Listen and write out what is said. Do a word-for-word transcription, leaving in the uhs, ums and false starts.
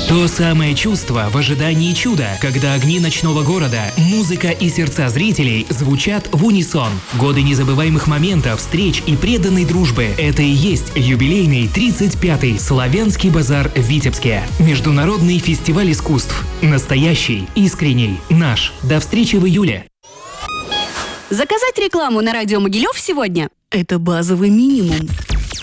То самое чувство в ожидании чуда, когда огни ночного города, музыка и сердца зрителей звучат в унисон. Годы незабываемых моментов, встреч и преданной дружбы – это и есть юбилейный тридцать пятый Славянский базар в Витебске. Международный фестиваль искусств. Настоящий, искренний, наш. До встречи в июле. Заказать рекламу на радио Могилев сегодня – это базовый минимум.